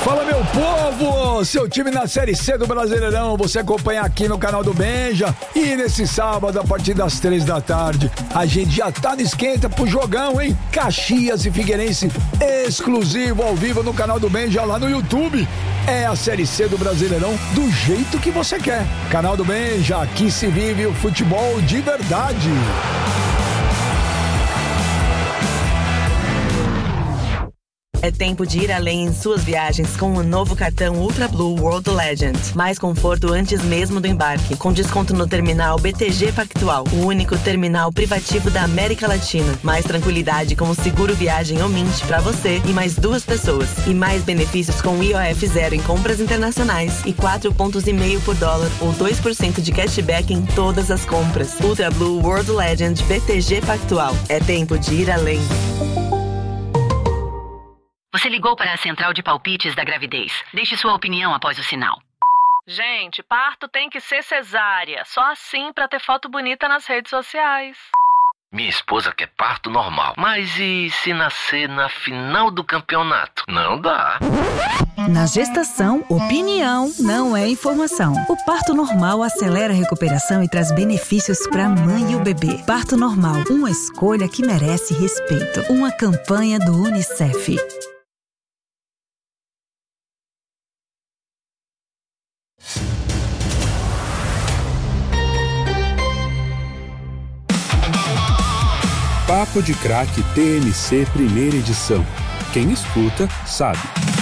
Fala, meu povo! Seu time na Série C do Brasileirão, você acompanha aqui no canal do Benja. E nesse sábado, a partir das 3 da tarde, a gente já tá no esquenta pro jogão, hein? Caxias e Figueirense, exclusivo ao vivo no canal do Benja lá no YouTube. É a Série C do Brasileirão do jeito que você quer. Canal do Benja, aqui se vive o futebol de verdade. É tempo de ir além em suas viagens com o novo cartão Ultra Blue World Legend. Mais conforto antes mesmo do embarque, com desconto no terminal BTG Pactual, o único terminal privativo da América Latina. Mais tranquilidade com o seguro viagem Omint para você e mais 2 pessoas. E mais benefícios com IOF zero em compras internacionais e 4,5 pontos por dólar ou 2% de cashback em todas as compras. Ultra Blue World Legend BTG Pactual. É tempo de ir além. Você ligou para a central de palpites da gravidez. Deixe sua opinião após o sinal. Gente, parto tem que ser cesárea. Só assim pra ter foto bonita nas redes sociais. Minha esposa quer parto normal. Mas e se nascer na final do campeonato? Não dá. Na gestação, opinião não é informação. O parto normal acelera a recuperação e traz benefícios para a mãe e o bebê. Parto normal, uma escolha que merece respeito. Uma campanha do UNICEF. Papo de Craque TMC primeira edição. Quem escuta, sabe.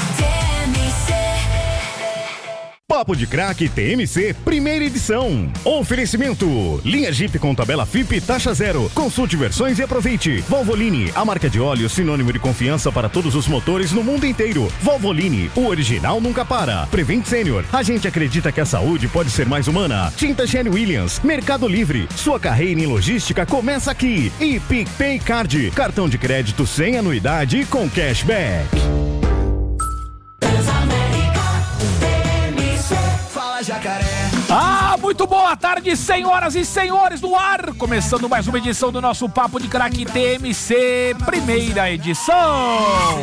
Papo de Craque TMC, primeira edição. Oferecimento: linha Jeep com tabela FIP taxa zero. Consulte versões e aproveite. Valvoline, a marca de óleo sinônimo de confiança para todos os motores no mundo inteiro. Valvoline, o original nunca para. Prevent Senior, a gente acredita que a saúde pode ser mais humana. Tinta Gene Williams, Mercado Livre, sua carreira em logística começa aqui. E PicPay Card, cartão de crédito sem anuidade e com cashback. Muito boa tarde, senhoras e senhores do ar. Começando mais uma edição do nosso Papo de Craque TMC, primeira edição.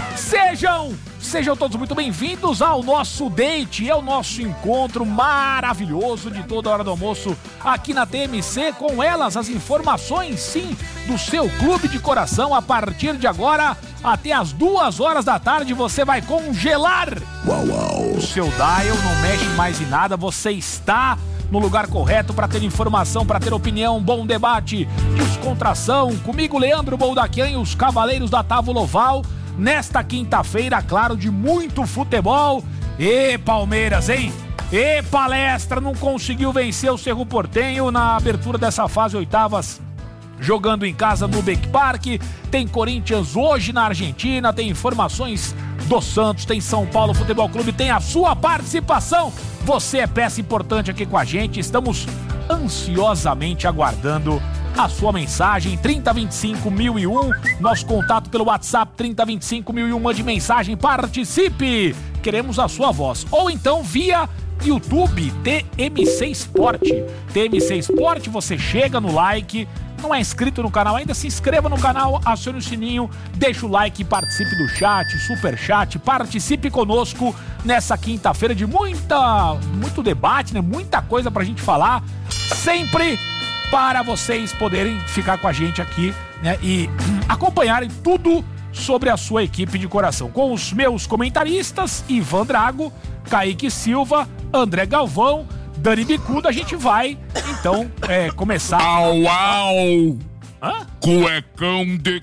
Sejam todos muito bem-vindos ao nosso date, ao nosso encontro maravilhoso de toda hora do almoço aqui na TMC, com elas, as informações, sim, do seu clube de coração. A partir de agora, até as 2 horas da tarde, você vai congelar o seu dial, não mexe mais em nada, você está no lugar correto para ter informação, para ter opinião, bom debate, descontração. Comigo, Leandro Boldaquian e os Cavaleiros da Távola Oval. Nesta quinta-feira, claro, de muito futebol. E Palmeiras, hein? E Palestra não conseguiu vencer o Cerro Porteño na abertura dessa fase oitavas, jogando em casa no Beck Park. Tem Corinthians hoje na Argentina, tem informações do Santos, tem São Paulo Futebol Clube, tem a sua participação. Você é peça importante aqui com a gente, estamos ansiosamente aguardando a sua mensagem. 3025-1001, nosso contato pelo WhatsApp 3025-1001, mande mensagem, participe, queremos a sua voz. Ou então via YouTube, TMC Esporte. TMC Esporte, você chega no like, não é inscrito no canal ainda, se inscreva no canal, acione o sininho, deixa o like, participe do chat, super chat, participe conosco nessa quinta-feira de muito debate, né? Muita coisa pra gente falar, sempre para vocês poderem ficar com a gente aqui, né? E acompanharem tudo sobre a sua equipe de coração. Com os meus comentaristas, Ivan Drago, Kaique Silva, André Galvão, Dani Bicudo, a gente vai, então, começar... Au! Hã? Cuecão de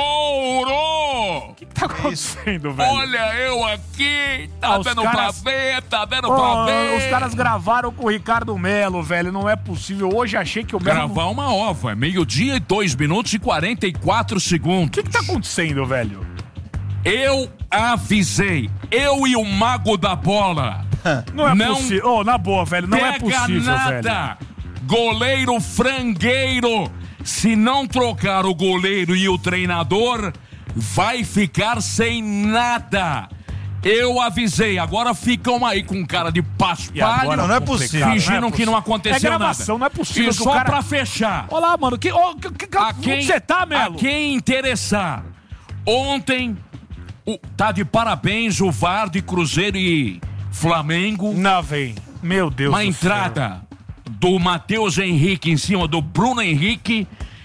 couro! O que tá acontecendo, velho? Olha eu aqui, tá dando pra ver. Os caras gravaram com o Ricardo Melo, velho, não é possível. Hoje achei que o Melo... Gravar uma ova, 12h e 2 minutos e 44 segundos. O que tá acontecendo, velho? Eu avisei, eu e o Mago da Bola. Não é possível, na boa, velho, não é possível, nada. Velho. Goleiro frangueiro. Se não trocar o goleiro e o treinador, vai ficar sem nada. Eu avisei, agora ficam aí com cara de paspalho. Não é possível. Fingindo que não aconteceu gravação, nada. Não é possível. E só cara... pra fechar. Olá, mano, onde você tá, Melo? A quem interessar. Ontem, Tá de parabéns o VAR de Cruzeiro e Flamengo. Não, vem. Meu Deus Uma entrada do Matheus Henrique em cima do Bruno Henrique.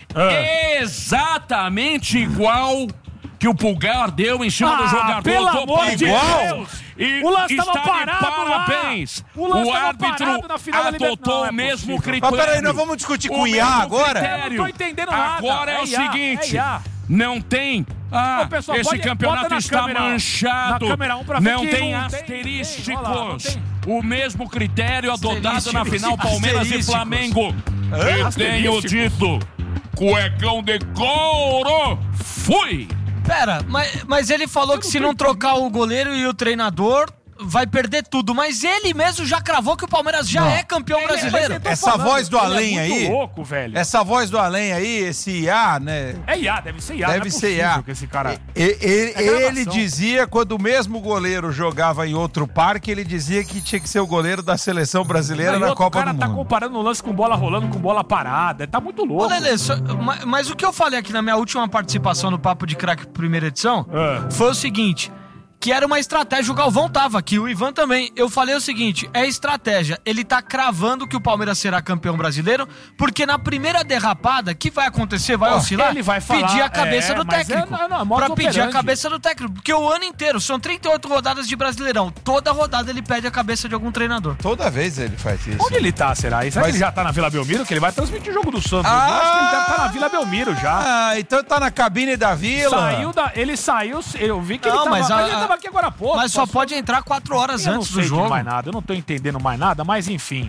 Exatamente igual que o Pulgar deu em cima do jogador pelo do amor de Deus! E o lance estava está parado de parabéns. O árbitro adotou o mesmo critério. Mas peraí, nós vamos discutir com o IA agora? Critério. Eu não tô entendendo nada. Agora é o seguinte, não tem... Ô, pessoal, esse campeonato está manchado. Não tem asterísticos. O mesmo critério adotado na final Palmeiras e Flamengo. Eu tenho dito, cuecão de couro, fui! Pera, mas ele falou que se não trocar o goleiro e o treinador, vai perder tudo. Mas ele mesmo já cravou que o Palmeiras já é campeão brasileiro. Essa voz do além aí... muito louco, velho. Essa voz do além aí, esse IA, né? É IA, deve ser IA. Deve ser IA. Que esse cara... Ele dizia, quando o mesmo goleiro jogava em outro parque, ele dizia que tinha que ser o goleiro da seleção brasileira na Copa do Mundo. O cara tá comparando o lance com bola rolando com bola parada. Tá muito louco. Ô, Lelê, mas o que eu falei aqui na minha última participação no Papo de Craque primeira edição foi o seguinte... Que era uma estratégia, o Galvão tava aqui, o Ivan também. Eu falei o seguinte, é estratégia. Ele tá cravando que o Palmeiras será campeão brasileiro, porque na primeira derrapada, que vai acontecer, vai oscilar, ele vai falar, pedir a cabeça do técnico. Pra pedir a operandi. cabeça do técnico. Porque o ano inteiro, são 38 rodadas de Brasileirão. Toda rodada ele pede a cabeça de algum treinador. Toda vez ele faz isso. Onde ele tá, será? Será que ele já tá na Vila Belmiro? Que ele vai transmitir o jogo do Santos. Eu acho que ele deve estar na Vila Belmiro já. Então tá na cabine da Vila. Ele saiu, eu vi que ele tava aqui agora há pouco. Mas só pode entrar 4 horas antes do jogo. Mais nada, eu não tô entendendo mais nada, mas enfim.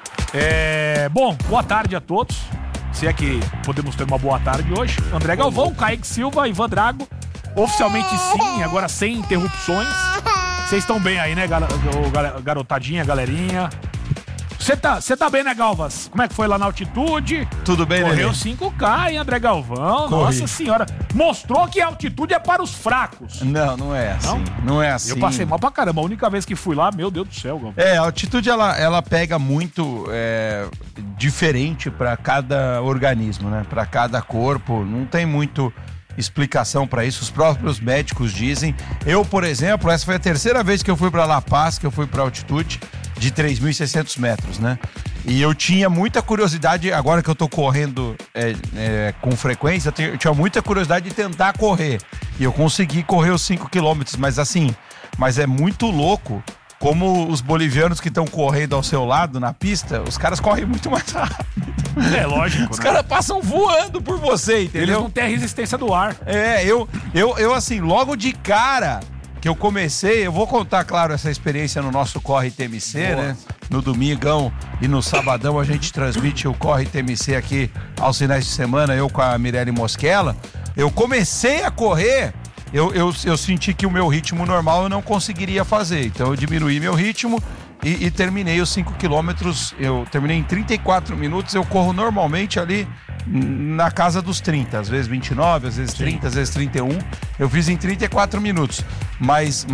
Bom, boa tarde a todos. Se é que podemos ter uma boa tarde hoje. André Galvão, Kaique Silva, Ivan Drago. Oficialmente sim, agora sem interrupções. Vocês estão bem aí, né, garotadinha, galerinha? Você tá bem, né, Galvas? Como é que foi lá na altitude? Tudo bem, né? Correu 5K, hein, André Galvão? Corri. Nossa senhora. Mostrou que a altitude é para os fracos. Não é assim. Não é assim. Eu passei mal pra caramba. A única vez que fui lá, meu Deus do céu, Galvão. A altitude, ela pega muito diferente para cada organismo, né? Para cada corpo. Não tem muito explicação para isso. Os próprios médicos dizem. Eu, por exemplo, essa foi a terceira vez que eu fui para La Paz, que eu fui para altitude de 3.600 metros, né? E eu tinha muita curiosidade, agora que eu tô correndo com frequência, eu tinha muita curiosidade de tentar correr. E eu consegui correr os 5 quilômetros, mas é muito louco como os bolivianos que estão correndo ao seu lado na pista, os caras correm muito mais rápido. É lógico, Os caras passam voando por você, entendeu? Eles não têm a resistência do ar. Eu assim, logo de cara que eu comecei, eu vou contar, claro, essa experiência no nosso Corre TMC, né? No domingão e no sabadão a gente transmite o Corre TMC aqui aos finais de semana, eu com a Mirelle Mosquela. Eu comecei a correr, eu senti que o meu ritmo normal eu não conseguiria fazer, então eu diminuí meu ritmo e terminei os 5 quilômetros, eu terminei em 34 minutos, eu corro normalmente ali na casa dos 30, às vezes 29, às vezes 30, às vezes 31, eu fiz em 34 minutos, mas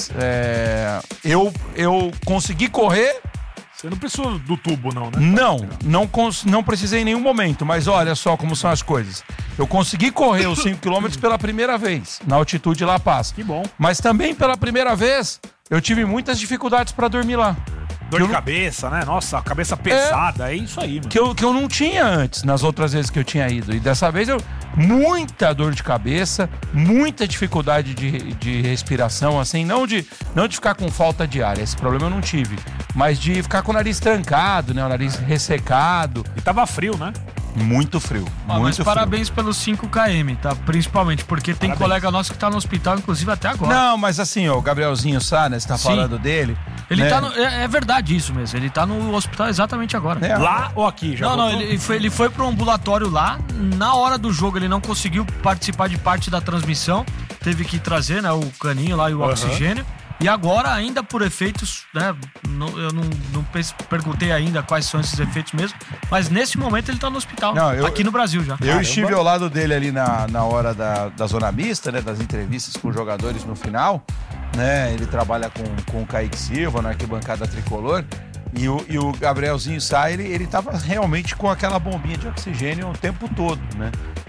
eu consegui correr. Você não precisou do tubo, não, né? Não precisei em nenhum momento, mas olha só como são as coisas. Eu consegui correr os 5 quilômetros pela primeira vez, na altitude La Paz. Que bom. Mas também pela primeira vez, eu tive muitas dificuldades para dormir lá. Dor de cabeça, né? Nossa, a cabeça pesada, é isso aí, mano. Que eu não tinha antes, nas outras vezes que eu tinha ido. E dessa vez muita dor de cabeça, muita dificuldade de respiração, assim, não de ficar com falta de ar, esse problema eu não tive, mas de ficar com o nariz trancado, né? O nariz ressecado. E tava frio, né? Muito frio. Mas parabéns pelos 5 km, tá? Principalmente porque tem colega nosso que tá no hospital, inclusive até agora. Não, mas assim, ó, o Gabrielzinho Sá, né? Você tá falando dele. Ele né? tá é verdade isso mesmo. Ele tá no hospital exatamente agora. Lá ou aqui? Já não, ele foi pro ambulatório lá. Na hora do jogo ele não conseguiu participar de parte da transmissão. Teve que trazer, né, o caninho lá e o oxigênio. E agora, ainda por efeitos, né? Eu não perguntei ainda quais são esses efeitos mesmo, mas nesse momento ele tá no hospital, aqui no Brasil já. Eu estive ao lado dele ali na hora da zona mista, né? Das entrevistas com os jogadores no final, né? Ele trabalha com o Kaique Silva na arquibancada tricolor. E o Gabrielzinho Sá, ele tava realmente com aquela bombinha de oxigênio o tempo todo, né?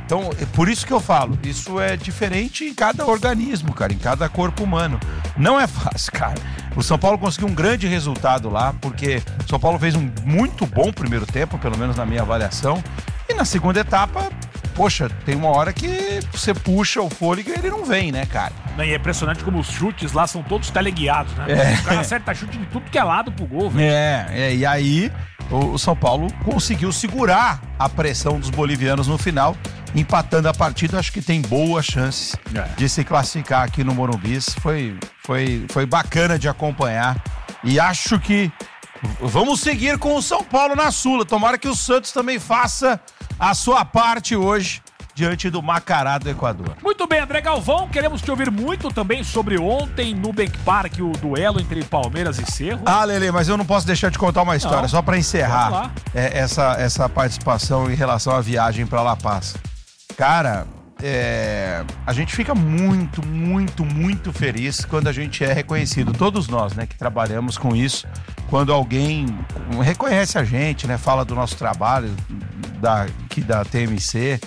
Então, é por isso que eu falo, isso é diferente em cada organismo, cara, em cada corpo humano. Não é fácil, cara. O São Paulo conseguiu um grande resultado lá, porque o São Paulo fez um muito bom primeiro tempo, pelo menos na minha avaliação, e na segunda etapa, poxa, tem uma hora que você puxa o fôlego e ele não vem, né, cara? E é impressionante como os chutes lá são todos teleguiados, né? O cara acerta chute de tudo que é lado pro gol, velho. E aí o São Paulo conseguiu segurar a pressão dos bolivianos no final, empatando a partida. Acho que tem boas chances de se classificar aqui no Morumbi. Foi bacana de acompanhar e acho que vamos seguir com o São Paulo na Sula. Tomara que o Santos também faça a sua parte hoje diante do Macará do Equador. Muito bem, André Galvão, queremos te ouvir muito também sobre ontem no Bank Park, o duelo entre Palmeiras e Cerro. Lele, mas eu não posso deixar de contar uma história, só para encerrar essa participação em relação à viagem para La Paz. Cara, a gente fica muito, muito, muito feliz quando a gente é reconhecido. Todos nós, né, que trabalhamos com isso, quando alguém reconhece a gente, né, fala do nosso trabalho, da TMC.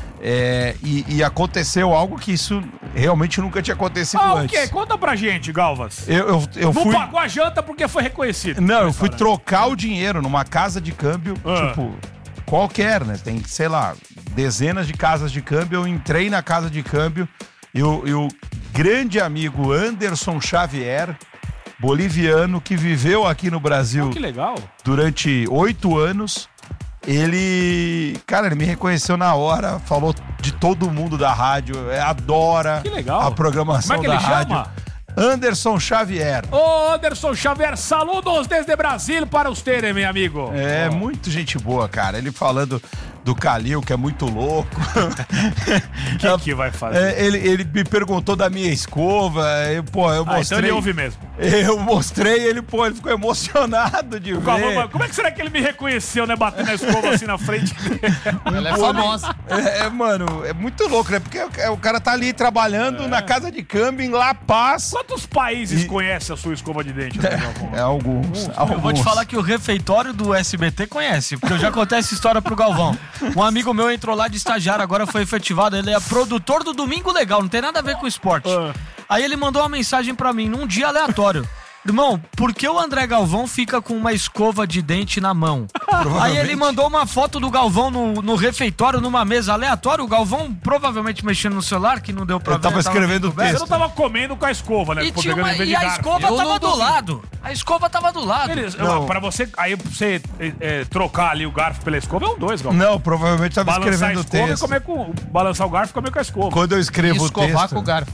E aconteceu algo que isso realmente nunca tinha acontecido antes. O quê? Conta pra gente, Galvas. Eu não pagou a janta porque foi reconhecido. Não, eu fui trocar o dinheiro numa casa de câmbio, tipo, qualquer, né? Tem, sei lá, dezenas de casas de câmbio. Eu entrei na casa de câmbio e o grande amigo Anderson Xavier, boliviano, que viveu aqui no Brasil que legal. Durante 8 anos... Ele me reconheceu na hora, falou de todo mundo da rádio, adora a programação da rádio. Chama? Anderson Xavier. Ô, Anderson Xavier, saludos desde Brasília para os terem, meu amigo. Muito gente boa, cara. Ele falando do Calil, que é muito louco. O que vai fazer? Ele me perguntou da minha escova. Eu mostrei. Então ele ouve mesmo. Eu mostrei, ele ficou emocionado de ver. Como é que será que ele me reconheceu, né? Batendo a escova assim na frente dele. Ela é famosa. Mano, é muito louco, né? Porque o cara tá ali trabalhando na casa de câmbio em La Paz. Quantos países conhecem a sua escova de dente? Alguns. Eu vou te falar que o refeitório do SBT conhece, porque eu já contei essa história pro Galvão. Um amigo meu entrou lá de estagiário, agora foi efetivado. Ele é produtor do Domingo Legal, não tem nada a ver com esporte. Aí ele mandou uma mensagem pra mim num dia aleatório. Irmão, por que o André Galvão fica com uma escova de dente na mão? Aí ele mandou uma foto do Galvão no refeitório, numa mesa aleatória. O Galvão provavelmente mexendo no celular, que não deu pra ver. Tava escrevendo texto. Você não tava comendo com a escova, né? E a escova tava do lado. A escova tava do lado. Beleza. Pra você, trocar ali o garfo pela escova é um 2, Galvão. Não, provavelmente tava escrevendo texto. Balançar o garfo e comer com a escova. Quando eu escrevo o texto... Escovar com o garfo.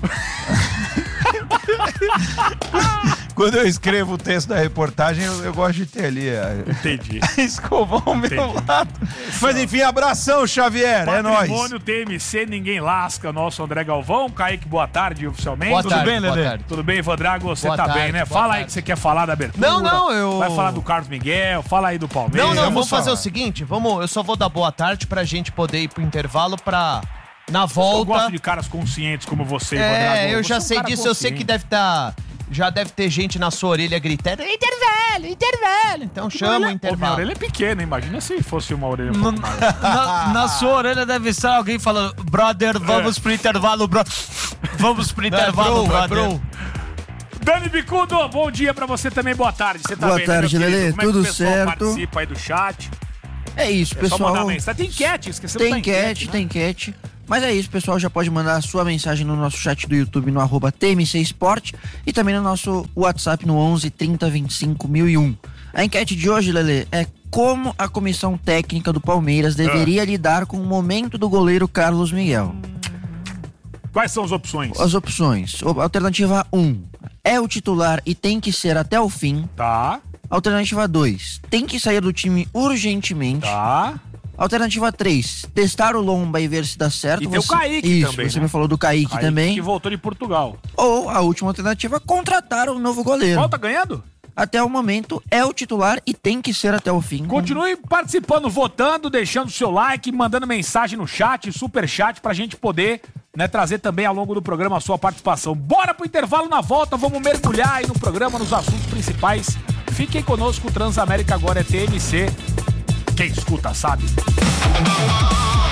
Quando eu escrevo o texto da reportagem, eu gosto de ter ali Entendi. escovar o meu lado. Mas enfim, abração, Xavier, é nóis. Patrimônio TMC, ninguém lasca, nosso André Galvão. Kaique, boa tarde, oficialmente. Tudo bem, Lelê? Tudo bem, Vandrago? Você tá bem, né? Fala aí que você quer falar da abertura. Eu... Vai falar do Carlos Miguel, fala aí do Palmeiras. Vamos fazer o seguinte, eu só vou dar boa tarde pra gente poder ir pro intervalo pra... Na volta... Eu gosto de caras conscientes como você, Vandrago. Eu já sei disso, eu sei que já deve ter gente na sua orelha gritando intervalo. Então chama o intervalo. Minha orelha é pequena, imagina se fosse uma orelha na sua orelha deve estar alguém falando: brother, vamos pro intervalo, brother. Vamos pro intervalo, brother. Dani Bicudo, bom dia pra você também, boa tarde. Você tá boa bem, tarde, né, Lelê, tudo o pessoal certo. Participa aí do chat. É isso, pessoal. Só mandar mensagem. Tem enquete, esqueceu da enquete. Tem enquete. Mas é isso, pessoal, já pode mandar a sua mensagem no nosso chat do YouTube no @TMC Esporte e também no nosso WhatsApp no 11 30 25 1001. A enquete de hoje, Lelê, é como a comissão técnica do Palmeiras deveria lidar com o momento do goleiro Carlos Miguel. Quais são as opções? As opções. Alternativa 1, é o titular e tem que ser até o fim. Tá. Alternativa 2, tem que sair do time urgentemente. Tá. Alternativa 3, testar o Lomba e ver se dá certo. E tem o Kaique também. Você me falou do Kaique também. Que voltou de Portugal. Ou a última alternativa, contratar um novo goleiro. Qual tá ganhando? Até o momento é o titular e tem que ser até o fim. Continue participando, votando, deixando o seu like, mandando mensagem no chat, super chat, pra gente poder, né, trazer também ao longo do programa a sua participação. Bora pro intervalo, na volta, vamos mergulhar aí no programa, nos assuntos principais. Fiquem conosco, o Transamérica agora é TMC. Quem escuta sabe.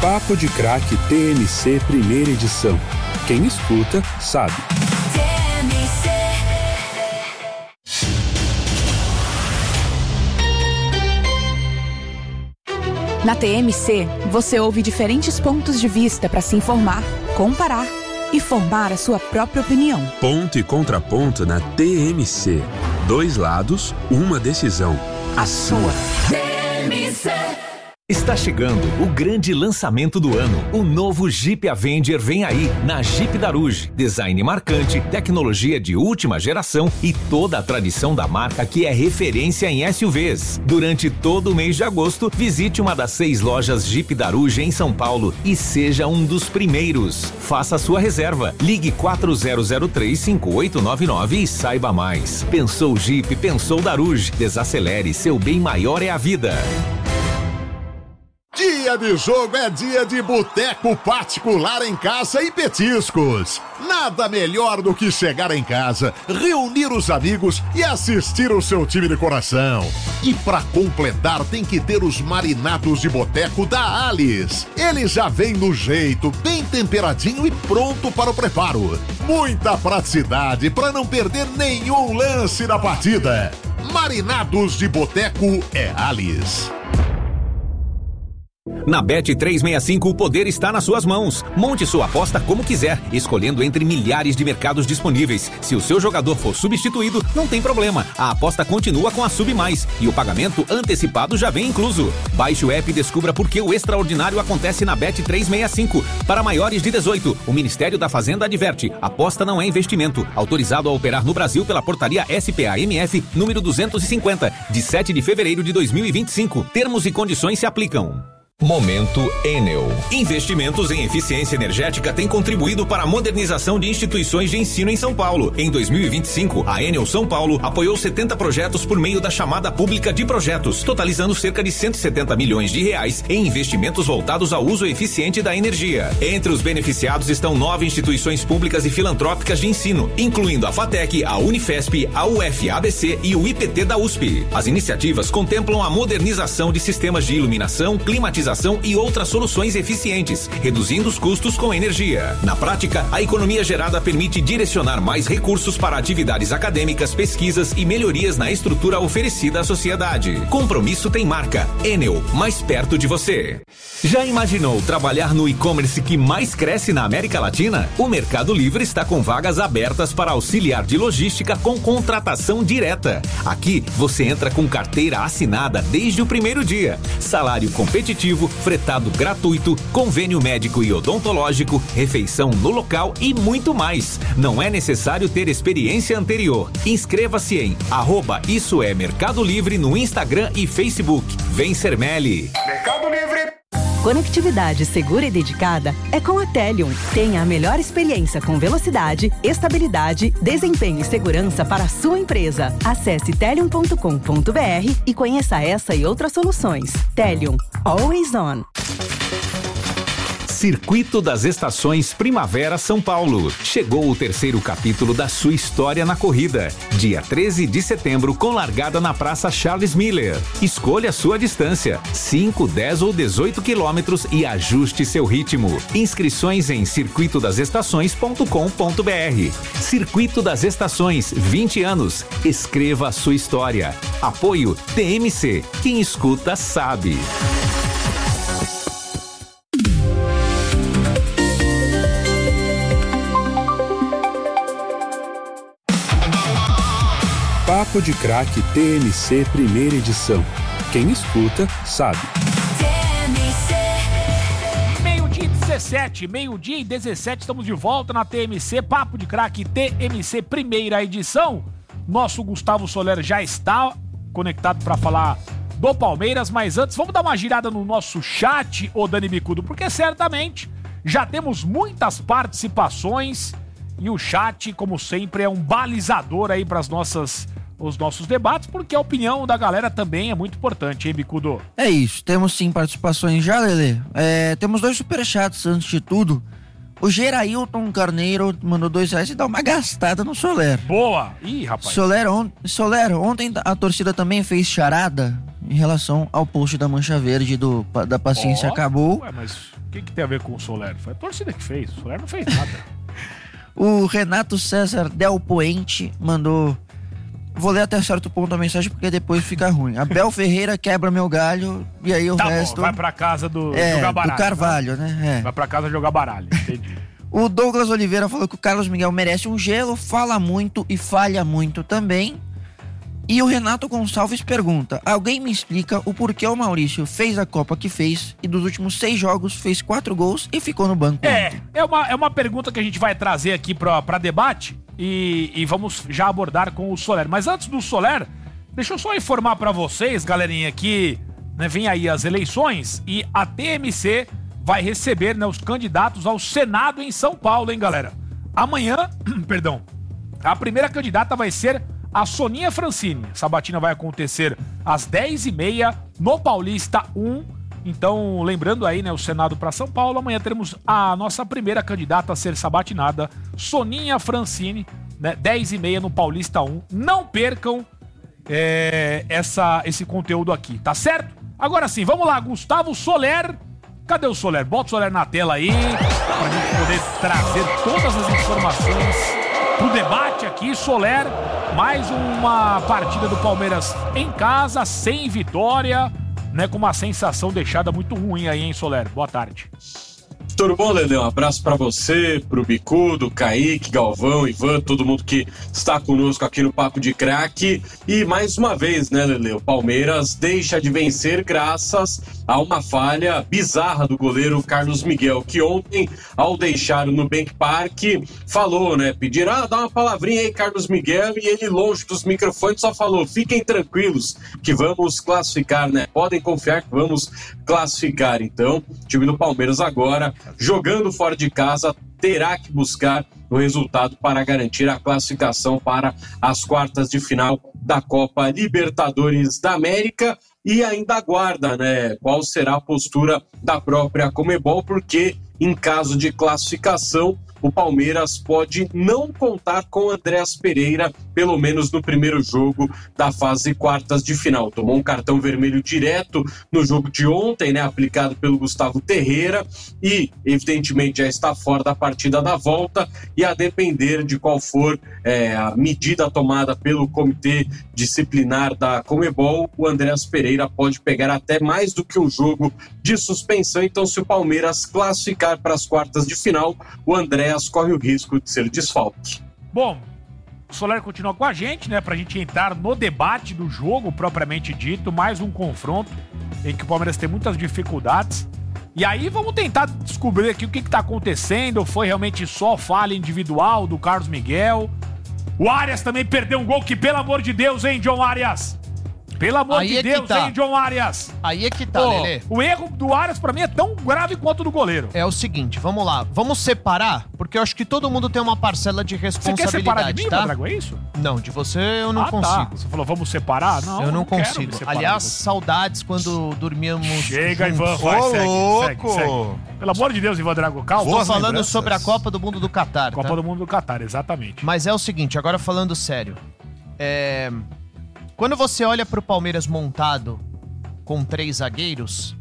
Papo de Craque TMC primeira edição. Quem escuta, sabe. Na TMC, você ouve diferentes pontos de vista para se informar, comparar e formar a sua própria opinião. Ponto e contraponto na TMC. 2 lados, uma decisão. A sua. TMC. Está chegando o grande lançamento do ano. O novo Jeep Avenger vem aí na Jeep Daruge. Design marcante, tecnologia de última geração e toda a tradição da marca que é referência em SUVs. Durante todo o mês de agosto, visite uma das 6 lojas Jeep Daruge em São Paulo e seja um dos primeiros. Faça sua reserva. Ligue 4003-5899 e saiba mais. Pensou Jeep, pensou Daruge. Desacelere, seu bem maior é a vida. Dia de jogo é dia de boteco particular em casa e petiscos. Nada melhor do que chegar em casa, reunir os amigos e assistir o seu time de coração. E pra completar tem que ter os marinados de boteco da Alice. Ele já vem no jeito, bem temperadinho e pronto para o preparo. Muita praticidade para não perder nenhum lance da partida. Marinados de boteco é Alice. Na Bet365 o poder está nas suas mãos. Monte sua aposta como quiser, escolhendo entre milhares de mercados disponíveis. Se o seu jogador for substituído, não tem problema. A aposta continua com a Sub Mais e o pagamento antecipado já vem incluso. Baixe o app e descubra por que o extraordinário acontece na Bet365. Para maiores de 18, o Ministério da Fazenda adverte: aposta não é investimento. Autorizado a operar no Brasil pela portaria SPA-MF número 250, de 7 de fevereiro de 2025. Termos e condições se aplicam. Momento Enel. Investimentos em eficiência energética têm contribuído para a modernização de instituições de ensino em São Paulo. Em 2025, a Enel São Paulo apoiou 70 projetos por meio da chamada pública de projetos, totalizando cerca de 170 milhões de reais em investimentos voltados ao uso eficiente da energia. Entre os beneficiados estão 9 instituições públicas e filantrópicas de ensino, incluindo a FATEC, a Unifesp, a UFABC e o IPT da USP. As iniciativas contemplam a modernização de sistemas de iluminação, climatização e outras soluções eficientes, reduzindo os custos com energia. Na prática, a economia gerada permite direcionar mais recursos para atividades acadêmicas, pesquisas e melhorias na estrutura oferecida à sociedade. Compromisso tem marca. Enel, mais perto de você. Já imaginou trabalhar no e-commerce que mais cresce na América Latina? O Mercado Livre está com vagas abertas para auxiliar de logística com contratação direta. Aqui, você entra com carteira assinada desde o primeiro dia. Salário competitivo, fretado gratuito, convênio médico e odontológico, refeição no local e muito mais. Não é necessário ter experiência anterior. Inscreva-se em @IssoEMercado Livre no Instagram e Facebook. Vem ser Meli. Mercado Livre. Conectividade segura e dedicada é com a Telium. Tenha a melhor experiência com velocidade, estabilidade, desempenho e segurança para a sua empresa. Acesse telium.com.br e conheça essa e outras soluções. Telium. Always on. Circuito das Estações Primavera São Paulo. Chegou o 3º capítulo da sua história na corrida. Dia 13 de setembro, com largada na Praça Charles Miller. Escolha sua distância, 5, 10 ou 18 quilômetros e ajuste seu ritmo. Inscrições em circuitodastações.com.br. Circuito das Estações, 20 anos. Escreva a sua história. Apoio TMC. Quem escuta sabe. Papo de Craque TMC primeira edição. Quem escuta, sabe. Meio-dia e 17, estamos de volta na TMC, Papo de Craque TMC primeira edição. Nosso Gustavo Soler já está conectado para falar do Palmeiras, mas antes vamos dar uma girada no nosso chat, ô Dani Bicudo, porque certamente já temos muitas participações e o chat, como sempre, é um balizador aí para os nossos debates, porque a opinião da galera também é muito importante, hein, Bicudo? É isso, temos sim participações já, Lelê. Temos 2 superchats antes de tudo. O Gerailton Carneiro mandou R$2 e dá uma gastada no Soler. Boa! Ih, rapaz. Soler, ontem a torcida também fez charada em relação ao post da Mancha Verde da Paciência Acabou. Ué, mas que tem a ver com o Soler? Foi a torcida que fez. O Soler não fez nada. O Renato César Del Poente mandou... Vou ler até certo ponto a mensagem porque depois fica ruim. Abel Ferreira quebra meu galho e aí o resto... Bom, vai pra casa jogar baralho. Do Carvalho, né? Vai pra casa jogar baralho, entendi. O Douglas Oliveira falou que o Carlos Miguel merece um gelo, fala muito e falha muito também. E o Renato Gonçalves pergunta: alguém me explica o porquê o Maurício fez a Copa que fez e dos últimos 6 jogos fez 4 gols e ficou no banco? É uma pergunta que a gente vai trazer aqui pra debate e vamos já abordar com o Soler. Mas antes do Soler, deixa eu só informar pra vocês, galerinha, que vem aí as eleições e a TMC vai receber os candidatos ao Senado em São Paulo, hein, galera? Amanhã, perdão, a primeira candidata vai ser a Soninha Francini. Sabatina vai acontecer às 10h30 no Paulista 1. Então, lembrando aí, o Senado para São Paulo, amanhã teremos a nossa primeira candidata a ser sabatinada, Soninha Francini, 10h30 no Paulista 1. Não percam esse conteúdo aqui, tá certo? Agora sim, vamos lá, Gustavo Soler. Cadê o Soler? Bota o Soler na tela aí, pra gente poder trazer todas as informações pro debate aqui. Soler, mais uma partida do Palmeiras em casa, sem vitória, com uma sensação deixada muito ruim aí, hein, Soler? Boa tarde. Tudo bom, Lelê? Um abraço pra você, pro Bicudo, Kaique, Galvão, Ivan, todo mundo que está conosco aqui no Papo de Craque. E mais uma vez, Lelê? O Palmeiras deixa de vencer graças a uma falha bizarra do goleiro Carlos Miguel, que ontem, ao deixar o Nubank Park, falou, pediram, dá uma palavrinha aí, Carlos Miguel, e ele, longe dos microfones, só falou: fiquem tranquilos que vamos classificar, Podem confiar que vamos classificar. Então, o time do Palmeiras agora, jogando fora de casa, terá que buscar o resultado para garantir a classificação para as quartas de final da Copa Libertadores da América. E ainda aguarda, qual será a postura da própria Conmebol, porque em caso de classificação, o Palmeiras pode não contar com Andréas Pereira, pelo menos no primeiro jogo da fase quartas de final. Tomou um cartão vermelho direto no jogo de ontem, aplicado pelo Gustavo Terreira, e evidentemente já está fora da partida da volta, e a depender de qual for a medida tomada pelo Comitê Disciplinar da Conmebol, o Andréas Pereira pode pegar até mais do que um jogo de suspensão. Então, se o Palmeiras classificar para as quartas de final, o Andréas corre o risco de ser desfalque. Bom, o Soler continua com a gente, pra gente entrar no debate do jogo propriamente dito, mais um confronto em que o Palmeiras tem muitas dificuldades. E aí vamos tentar descobrir aqui o que tá acontecendo. Foi realmente só falha individual do Carlos Miguel? O Arias também perdeu um gol que, pelo amor de Deus, hein, John Arias? Pelo amor de Deus, hein, John Arias? Aí é que tá, Lelê. O erro do Arias, pra mim, é tão grave quanto o do goleiro. É o seguinte, vamos lá. Vamos separar, porque eu acho que todo mundo tem uma parcela de responsabilidade, Você quer separar de mim, tá? Drago, é isso? Não, de você eu não consigo. Tá. Você falou, vamos separar? Não, eu não quero consigo. me separar. Aliás, saudades quando dormíamos Chega, juntos. Ivan, vai, segue. Pelo amor de Deus, Ivan Drago, calma. Tô falando sobre a Copa do Mundo do Catar, Copa do Mundo do Catar, exatamente. Mas é o seguinte, agora falando sério. Quando você olha pro Palmeiras montado com 3 zagueiros,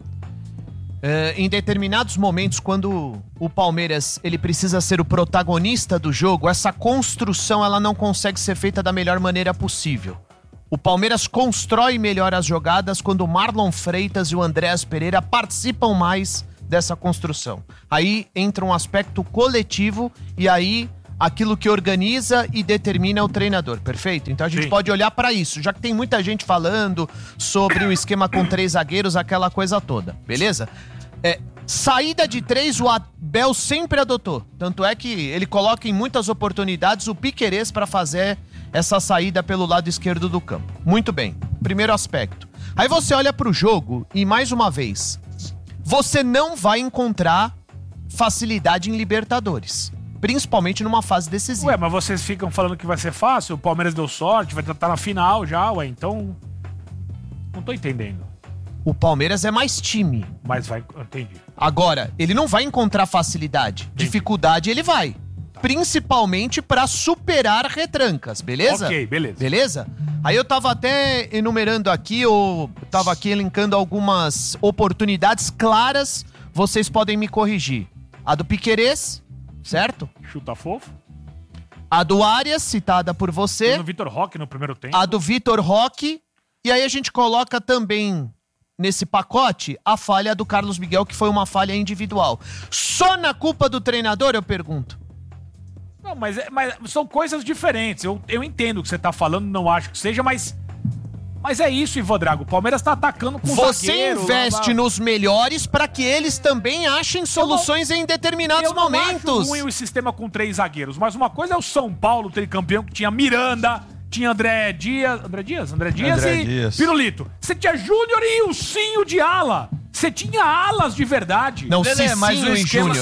em determinados momentos, quando o Palmeiras ele precisa ser o protagonista do jogo, essa construção ela não consegue ser feita da melhor maneira possível. O Palmeiras constrói melhor as jogadas quando o Marlon Freitas e o Andréas Pereira participam mais dessa construção. Aí entra um aspecto coletivo e aí aquilo que organiza e determina é o treinador, perfeito? Então a gente pode olhar para isso, já que tem muita gente falando sobre o esquema com 3 zagueiros, aquela coisa toda, beleza? Saída de 3 o Abel sempre adotou, tanto é que ele coloca em muitas oportunidades o Piquerez para fazer essa saída pelo lado esquerdo do campo. Muito bem, primeiro aspecto. Aí você olha para o jogo e, mais uma vez, você não vai encontrar facilidade em Libertadores. Principalmente numa fase decisiva. Ué, mas vocês ficam falando que vai ser fácil? O Palmeiras deu sorte, vai estar na final já, então... Não tô entendendo. O Palmeiras é mais time. Mas vai... Entendi. Agora, ele não vai encontrar facilidade. Entendi. Dificuldade ele vai. Tá. Principalmente pra superar retrancas, beleza? Ok, beleza. Beleza? Aí eu tava até enumerando aqui, ou tava aqui elencando algumas oportunidades claras vocês podem me corrigir. A do Piquerez, certo? Chuta fofo. A do Arias, citada por você. Do Vitor Roque no primeiro tempo. A do Vitor Roque. E aí a gente coloca também nesse pacote a falha do Carlos Miguel, que foi uma falha individual. Só na culpa do treinador, eu pergunto? Não, mas são coisas diferentes. Eu entendo o que você tá falando, não acho que seja, mas é isso, Ivan Drago. O Palmeiras tá atacando com Você zagueiro, investe nos melhores para que eles também achem soluções em determinados momentos. Eu não acho ruim o sistema com 3 zagueiros, mas uma coisa é o São Paulo, tricampeão, que tinha Miranda, tinha André Dias e Pirulito. Você tinha Júnior e Ilcinho de ala. Você tinha alas de verdade. Não, Lelê, mas o esquema...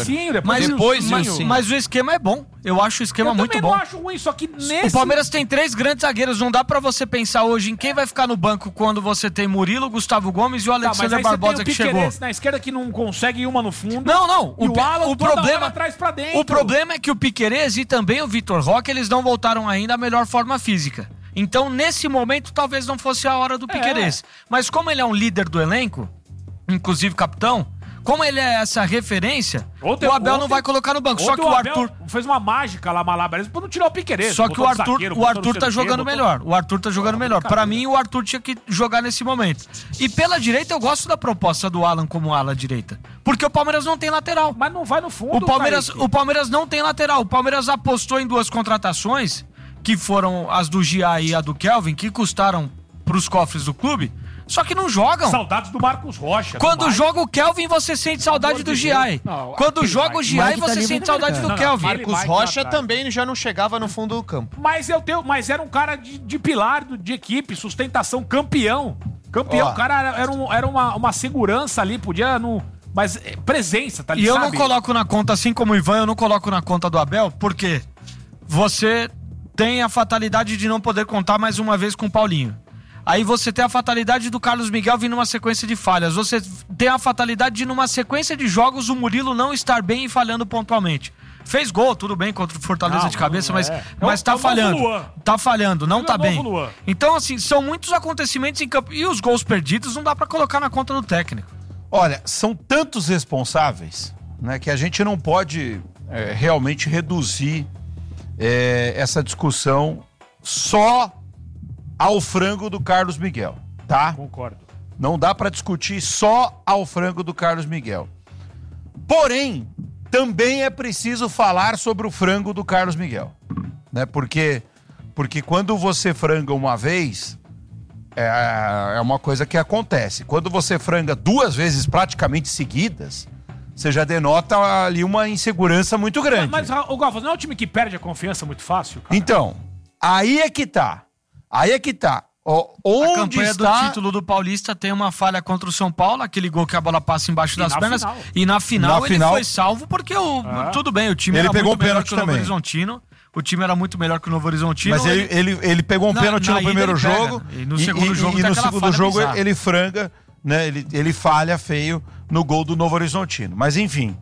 Mas o esquema é bom. Eu acho o esquema muito bom. Eu também não acho ruim, só que nesse... O Palmeiras tem 3 grandes zagueiros. Não dá pra você pensar hoje em quem vai ficar no banco quando você tem Murilo, Gustavo Gomes e o Alexandre Barbosa que chegou. Na esquerda que não consegue uma no fundo. Não. E o Alan o problema atrás pra dentro. O problema é que o Piquerez e também o Vitor Roque, eles não voltaram ainda à melhor forma física. Então, nesse momento, talvez não fosse a hora do Piquerez. Mas como ele é um líder do elenco, inclusive capitão, como ele é essa referência, o Abel não vai colocar no banco. Só que o Arthur fez uma mágica lá, malabarismo, pra não tirar o Piquerez. Só que o Arthur tá jogando melhor. O Arthur tá jogando melhor. Pra mim, o Arthur tinha que jogar nesse momento. E pela direita, eu gosto da proposta do Alan como ala direita. Porque o Palmeiras não tem lateral. Mas não vai no fundo, o Palmeiras não tem lateral. O Palmeiras apostou em 2 contratações, que foram as do Gia e a do Kelvin, que custaram pros cofres do clube. Só que não jogam. Saudades do Marcos Rocha. Quando joga o Kelvin, você sente saudade do Giai. Quando joga o Giai, você sente saudade do Kelvin. Marcos Rocha também já não chegava no fundo do campo. Mas era um cara de pilar de equipe, sustentação, campeão. O cara era uma segurança ali, podia não... Mas presença, tá ligado? E eu não coloco na conta, assim como o Ivan, eu não coloco na conta do Abel, porque você tem a fatalidade de não poder contar mais uma vez com o Paulinho. Aí você tem a fatalidade do Carlos Miguel vir numa sequência de falhas. Você tem a fatalidade de, numa sequência de jogos, o Murilo não estar bem e falhando pontualmente. Fez gol, tudo bem, contra o Fortaleza de cabeça, mas tá falhando. Tá falhando, não tá bem. Então, assim, são muitos acontecimentos em campo. E os gols perdidos não dá pra colocar na conta do técnico. Olha, são tantos responsáveis, né, que a gente não pode realmente reduzir essa discussão só ao frango do Carlos Miguel, tá? Concordo. Não dá pra discutir só ao frango do Carlos Miguel. Porém, também é preciso falar sobre o frango do Carlos Miguel, né? Porque quando você franga uma vez, é uma coisa que acontece. Quando você franga 2 vezes praticamente seguidas, você já denota ali uma insegurança muito grande. Mas o Galvão, não é um time que perde a confiança muito fácil, cara? Então, aí é que tá. Onde a campanha do título do Paulista tem uma falha contra o São Paulo, aquele gol que a bola passa embaixo das pernas. E na final ele foi salvo porque tudo bem, o time era muito melhor que o Novo Horizontino. O time era muito melhor que o Novo Horizontino. Mas ele pegou um pênalti no primeiro jogo. E no segundo jogo no segundo jogo ele franga, né? Ele falha feio no gol do Novo Horizontino. Mas enfim.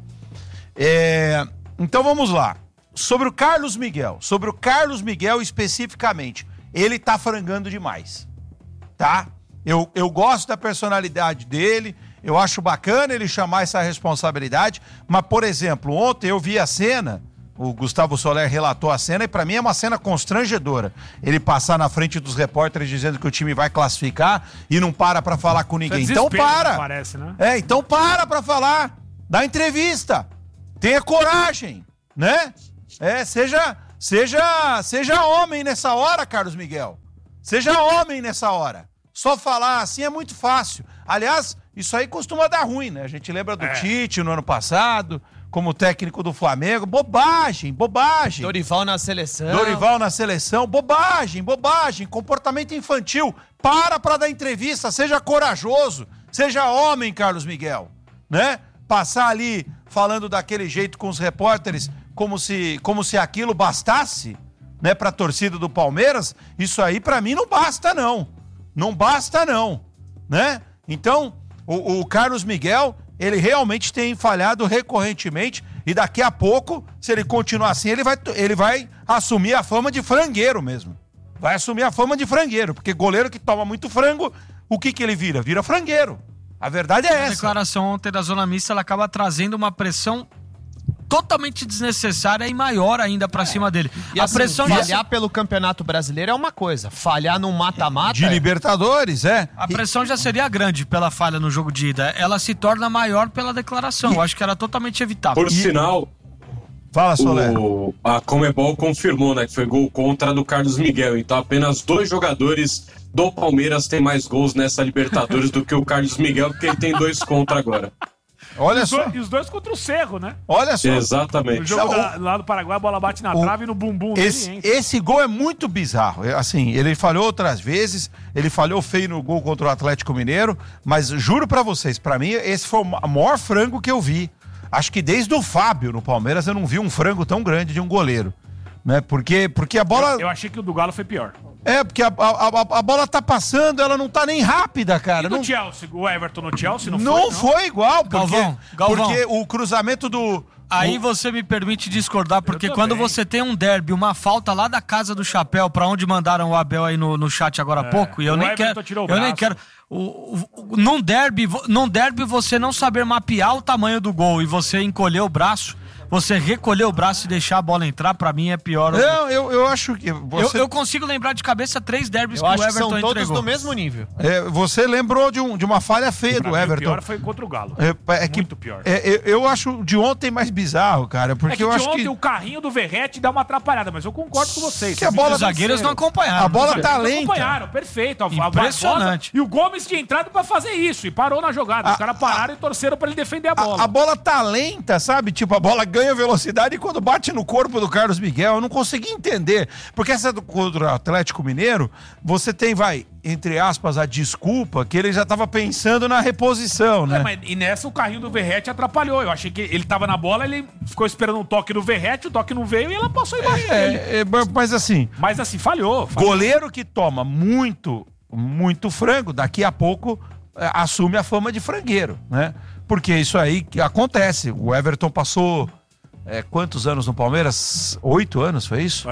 Então vamos lá. Sobre o Carlos Miguel especificamente. Ele tá frangando demais, tá? Eu gosto da personalidade dele, eu acho bacana ele chamar essa responsabilidade, mas, por exemplo, ontem eu vi a cena, o Gustavo Soler relatou a cena, e pra mim é uma cena constrangedora. Ele passar na frente dos repórteres dizendo que o time vai classificar e não para pra falar com ninguém. Então para! Parece, né? Então para pra falar, dá entrevista, tenha coragem, né? Seja homem nessa hora, Carlos Miguel. Seja homem nessa hora. Só falar assim é muito fácil. Aliás, isso aí costuma dar ruim, né? A gente lembra do Tite no ano passado, como técnico do Flamengo. Bobagem. Dorival na seleção. Bobagem. Comportamento infantil. Para dar entrevista. Seja corajoso. Seja homem, Carlos Miguel. Né? Passar ali falando daquele jeito com os repórteres como se aquilo bastasse, né, pra torcida do Palmeiras, isso aí pra mim não basta não, né? Então, o Carlos Miguel, ele realmente tem falhado recorrentemente e daqui a pouco, se ele continuar assim, ele vai assumir a fama de frangueiro mesmo. Vai assumir a fama de frangueiro, porque goleiro que toma muito frango, o que ele vira? Vira frangueiro, A verdade é essa. A declaração ontem da zona mista, ela acaba trazendo uma pressão totalmente desnecessária e maior ainda pra cima dele. E a assim, pressão falhar pelo Campeonato Brasileiro é uma coisa, falhar num mata-mata... De Libertadores, A pressão já seria grande pela falha no jogo de ida. Ela se torna maior pela declaração. Eu acho que era totalmente evitável. Por sinal... Fala, Solé. A Conmebol confirmou, né, que foi gol contra do Carlos Miguel. Então apenas 2 jogadores do Palmeiras têm mais gols nessa Libertadores do que o Carlos Miguel, porque ele tem 2 contra agora. Olha só. E os dois contra o Cerro, né? Olha só. Exatamente. No jogo lá do Paraguai, a bola bate na trave e no bumbum dele. Esse gol é muito bizarro. Assim, ele falhou outras vezes, ele falhou feio no gol contra o Atlético Mineiro, mas juro pra vocês, pra mim, esse foi o maior frango que eu vi. Acho que desde o Fábio no Palmeiras eu não vi um frango tão grande de um goleiro. Né? Porque a bola... Eu achei que o do Galo foi pior. Porque a bola tá passando, ela não tá nem rápida, cara. E no Chelsea? O Everton no Chelsea não foi igual. Galvão. Porque o cruzamento do... Aí você me permite discordar, porque quando você tem um derby, uma falta lá da Casa do Chapéu, pra onde mandaram o Abel aí no chat agora há pouco, e eu nem quero... Num derby você não saber mapear o tamanho do gol e você encolher o braço, você recolher o braço e deixar a bola entrar, pra mim é pior. Não, eu acho que... Eu consigo lembrar de cabeça 3 derbys que o Everton Everton entregou. São todos entregou. do mesmo nível. Você lembrou de uma falha feia do Everton. O pior foi contra o Galo. Muito pior. Eu acho de ontem mais bizarro, cara, porque eu acho que... ontem o carrinho do Verratti dá uma atrapalhada, mas eu concordo com vocês. Que a bola os zagueiros não acompanharam. A bola tá lenta. Acompanharam, perfeito. Impressionante. E o Gomes tinha entrado pra fazer isso e parou na jogada. Os caras pararam e torceram pra ele defender a bola. A bola tá lenta, sabe? Tipo, a bola ganha velocidade quando bate no corpo do Carlos Miguel, eu não consegui entender. Porque essa contra o Atlético Mineiro, você tem, entre aspas, a desculpa que ele já tava pensando na reposição, né? E nessa o carrinho do Verratti atrapalhou. Eu achei que ele tava na bola, ele ficou esperando um toque do Verratti, o toque não veio e ela passou embaixo dele. Mas assim, falhou. Goleiro que toma muito frango, daqui a pouco assume a fama de frangueiro, né? Porque isso aí que acontece. O Everton passou... quantos anos no Palmeiras? 8 anos, foi isso?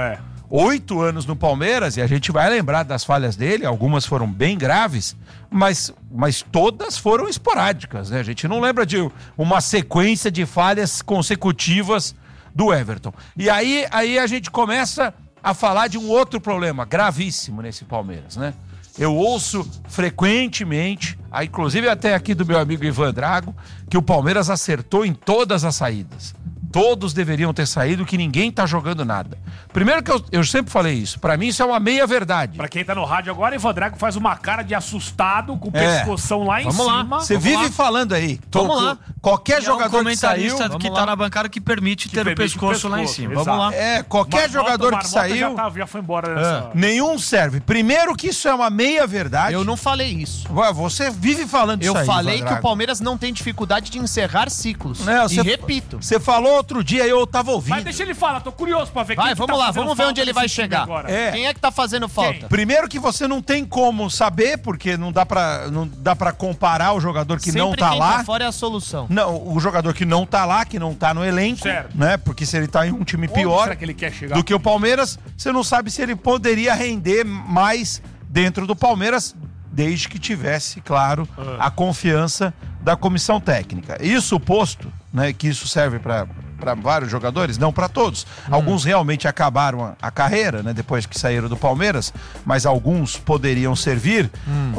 8 anos no Palmeiras, e a gente vai lembrar das falhas dele, algumas foram bem graves, mas todas foram esporádicas, né? A gente não lembra de uma sequência de falhas consecutivas do Everton. E aí a gente começa a falar de um outro problema gravíssimo nesse Palmeiras, né? Eu ouço frequentemente, inclusive até aqui do meu amigo Ivan Drago, que o Palmeiras acertou em todas as saídas. Todos deveriam ter saído, que ninguém tá jogando nada. Primeiro que eu sempre falei isso, pra mim isso é uma meia-verdade. Pra quem tá no rádio agora, Ivan Drago faz uma cara de assustado, com o pescoção lá em cima. Você vive falando aí. Vamos lá. Qualquer jogador que saiu... que tá na bancada que permite ter o pescoço lá em cima. Vamos lá. Qualquer jogador que saiu... Já foi embora nessa... Nenhum serve. Primeiro que isso é uma meia-verdade. Eu não falei isso. Você vive falando isso aí, Eu falei que o Palmeiras não tem dificuldade de encerrar ciclos. Repito. Você falou outro dia e eu tava ouvindo. Mas deixa ele falar, tô curioso pra ver vamos lá, vamos ver onde ele vai chegar. Quem é que tá fazendo falta? Primeiro que você não tem como saber, porque não dá pra comparar o jogador que não tá lá. Tá fora é a solução. Não, o jogador que não tá lá, que não tá no elenco, né? Porque se ele tá em um time pior que ele quer chegar? Do que o Palmeiras, você não sabe se ele poderia render mais dentro do Palmeiras, desde que tivesse, claro, a confiança da comissão técnica. Isso posto, né, que isso serve para vários jogadores, não para todos. Alguns realmente acabaram a carreira, né, depois que saíram do Palmeiras, mas alguns poderiam servir.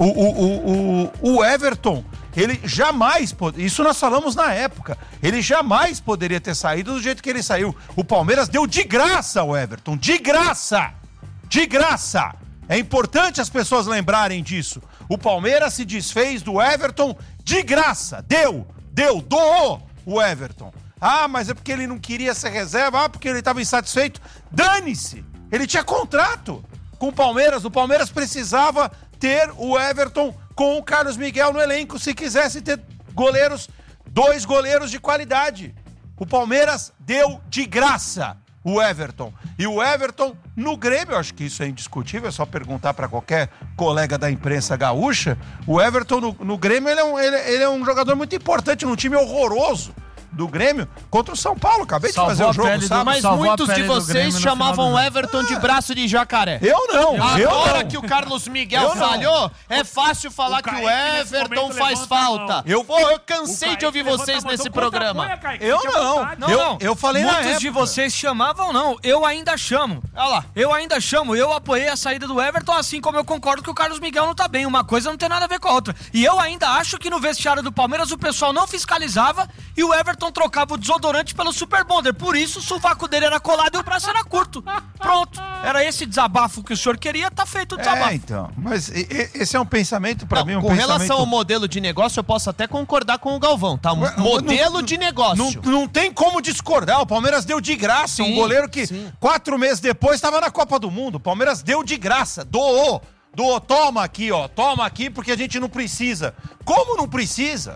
O Everton, ele jamais, isso nós falamos na época, ele jamais poderia ter saído do jeito que ele saiu. O Palmeiras deu de graça ao Everton, de graça! De graça! É importante as pessoas lembrarem disso. O Palmeiras se desfez do Everton de graça. Doou o Everton. Mas é porque ele não queria ser reserva, porque ele estava insatisfeito. Dane-se! Ele tinha contrato com o Palmeiras. O Palmeiras precisava ter o Everton com o Carlos Miguel no elenco, se quisesse ter dois goleiros de qualidade. O Palmeiras deu de graça o Everton. E o Everton no Grêmio, eu acho que isso é indiscutível, é só perguntar para qualquer colega da imprensa gaúcha. O Everton no Grêmio, ele é um jogador muito importante num time horroroso. do Grêmio contra o São Paulo. Acabei de fazer o jogo, sabe? Mas muitos de vocês chamavam o Everton de braço de jacaré. Eu não. Agora que o Carlos Miguel falhou, é fácil falar que o Everton faz falta. Eu cansei de ouvir vocês nesse programa. Eu não. Eu falei na época. Muitos de vocês chamavam, não. Eu ainda chamo. Olha lá. Eu ainda chamo. Eu apoiei a saída do Everton, assim como eu concordo que o Carlos Miguel não tá bem. Uma coisa não tem nada a ver com a outra. E eu ainda acho que no vestiário do Palmeiras o pessoal não fiscalizava e o Everton trocava o desodorante pelo Super Bonder. Por isso o sovaco dele era colado e o braço era curto. Pronto. Era esse desabafo que o senhor queria, tá feito o desabafo. Então. Mas esse é um pensamento pra mim, com relação ao modelo de negócio, eu posso até concordar com o Galvão, tá? Modelo de negócio. Não tem como discordar. O Palmeiras deu de graça um goleiro que 4 meses depois estava na Copa do Mundo. O Palmeiras deu de graça, doou, toma aqui, ó, toma aqui porque a gente não precisa. Como não precisa?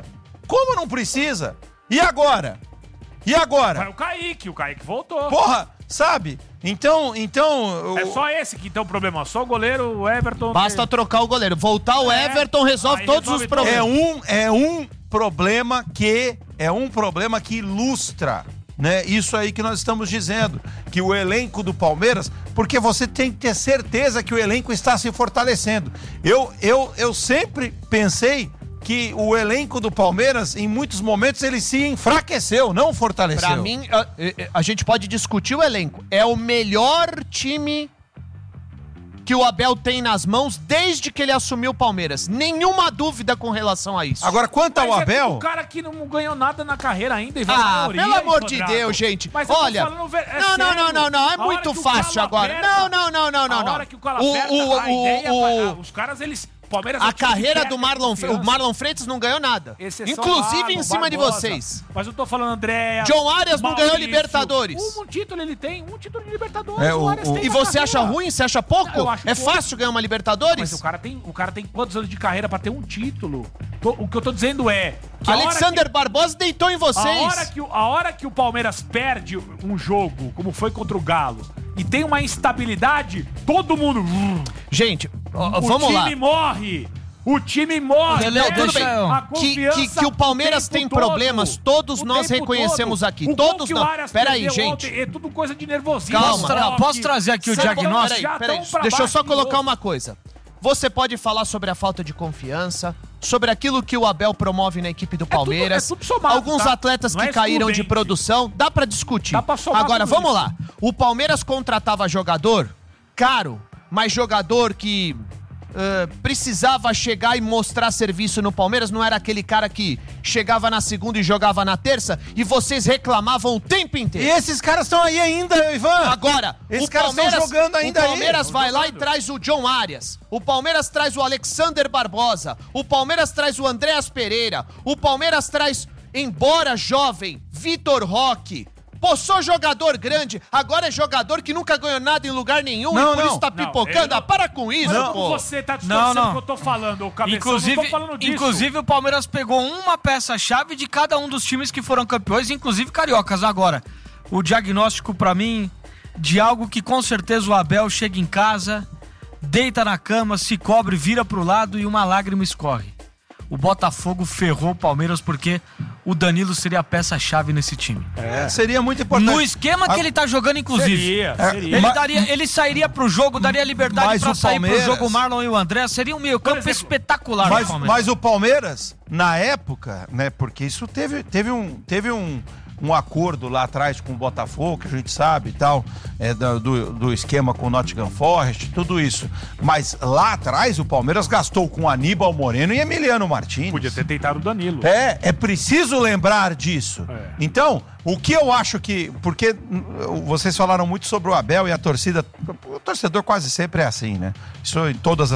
E agora? Vai o Kaique voltou. Porra, sabe? Então... É só esse que tem o problema, só o goleiro, o Everton... Basta trocar o goleiro, voltar o Everton resolve todos os problemas. É um problema que ilustra, né? Isso aí que nós estamos dizendo, que o elenco do Palmeiras, porque você tem que ter certeza que o elenco está se fortalecendo. Eu sempre pensei que o elenco do Palmeiras, em muitos momentos, ele se enfraqueceu, não fortaleceu. Pra mim, a gente pode discutir o elenco. É o melhor time que o Abel tem nas mãos desde que ele assumiu o Palmeiras. Nenhuma dúvida com relação a isso. Agora, quanto ao Abel... O cara que não ganhou nada na carreira ainda e vai pelo amor de Deus, gente. Mas olha, não, é muito fácil agora. Não. A hora que o Cala aperta, a ideia, os caras, eles... A carreira do Marlon Freitas não ganhou nada. Inclusive em cima de vocês. Mas eu tô falando, André. John Arias não ganhou Libertadores. Um título ele tem, um título de Libertadores. E você acha ruim? Você acha pouco? É fácil ganhar uma Libertadores? Mas o cara tem quantos anos de carreira pra ter um título? O que eu tô dizendo é... Alexander Barbosa deitou em vocês. A hora que o Palmeiras perde um jogo, como foi contra o Galo, e tem uma instabilidade, todo mundo... Gente, vamos lá. O time morre. Tudo bem. Que o Palmeiras tem problemas, todos nós reconhecemos aqui. Todos nós. Peraí, gente. É tudo coisa de nervosismo. Calma. Posso trazer aqui o diagnóstico? Peraí. Deixa eu só colocar uma coisa. Você pode falar sobre a falta de confiança, sobre aquilo que o Abel promove na equipe do Palmeiras, tudo somado, alguns atletas que caíram de produção, dá pra discutir. Agora, vamos lá. O Palmeiras contratava jogador caro, mas jogador que precisava chegar e mostrar serviço no Palmeiras, não era aquele cara que chegava na segunda e jogava na terça, e vocês reclamavam o tempo inteiro. E esses caras estão aí ainda, Ivan. Agora, esses caras estão jogando ainda aí. O Palmeiras vai lá e traz o John Arias, o Palmeiras traz o Alexander Barbosa, o Palmeiras traz o Andréas Pereira, o Palmeiras traz, embora jovem, Vitor Roque. Pô, sou jogador grande, agora é jogador que nunca ganhou nada em lugar nenhum e por isso tá pipocando. Para com isso, pô. Você tá distorcendo o que eu tô falando, o cabeção, não tô falando disso. Inclusive, o Palmeiras pegou uma peça-chave de cada um dos times que foram campeões, inclusive cariocas. Agora, o diagnóstico pra mim de algo que com certeza o Abel chega em casa, deita na cama, se cobre, vira pro lado e uma lágrima escorre. O Botafogo ferrou o Palmeiras porque o Danilo seria a peça-chave nesse time. Seria muito importante. No esquema que ele tá jogando, inclusive. Seria. Ele sairia pro jogo, daria liberdade pra sair pro jogo o Marlon e o André. Seria um meio-campo espetacular. Mas o Palmeiras, na época, né? Porque isso teve um acordo lá atrás com o Botafogo, que a gente sabe e tal, do esquema com o Nottingham Forest, tudo isso. Mas lá atrás o Palmeiras gastou com Aníbal Moreno e Emiliano Martins. Podia ter tentado o Danilo. É preciso lembrar disso. Então, o que eu acho que... Porque vocês falaram muito sobre o Abel e a torcida. O torcedor quase sempre é assim, né? Isso em todas as